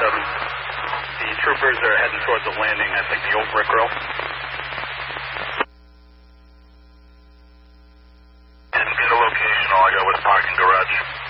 The troopers are heading towards the landing, I think the old brick row. Didn't get a location, all I got was parking garage.